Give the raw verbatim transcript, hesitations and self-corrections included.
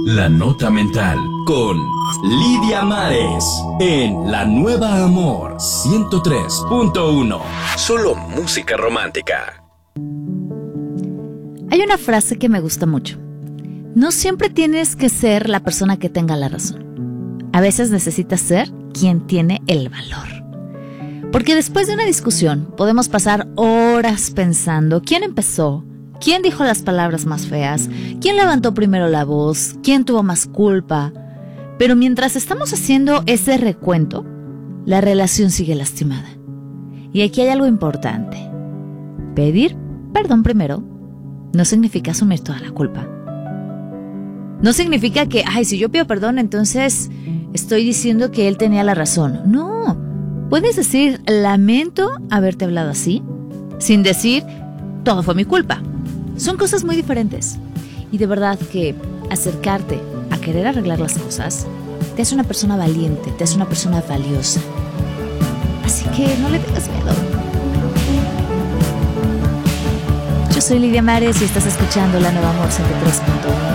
La Nota Mental con Lidia Mares en La Nueva Amor ciento tres punto uno. Solo música romántica. Hay una frase que me gusta mucho. No siempre tienes que ser la persona que tenga la razón. A veces necesitas ser quien tiene el valor. Porque después de una discusión podemos pasar horas pensando quién empezó, quién dijo las palabras más feas, quién levantó primero la voz, quién tuvo más culpa. Pero mientras estamos haciendo ese recuento, la relación sigue lastimada. Y aquí hay algo importante. Pedir perdón primero no significa asumir toda la culpa. No significa que, ay, si yo pido perdón, entonces estoy diciendo que él tenía la razón. No, puedes decir, lamento haberte hablado así, sin decir, todo fue mi culpa. Son cosas muy diferentes. Y de verdad que acercarte a querer arreglar las cosas te hace una persona valiente, te hace una persona valiosa. Así que no le tengas miedo. Yo soy Lidia Mares y estás escuchando La Nueva Amor ciento tres punto uno.